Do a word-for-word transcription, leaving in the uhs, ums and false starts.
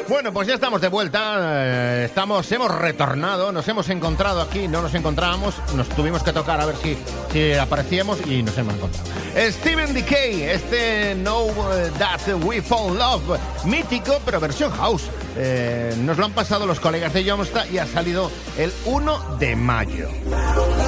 Bueno, pues ya estamos de vuelta, eh, estamos, hemos retornado, nos hemos encontrado aquí, no nos encontrábamos, nos tuvimos que tocar a ver si, si aparecíamos y nos hemos encontrado. Stephen Decay, este Know That We Fall Love, mítico pero versión house, eh, nos lo han pasado los colegas de Yomsta y ha salido el uno de mayo.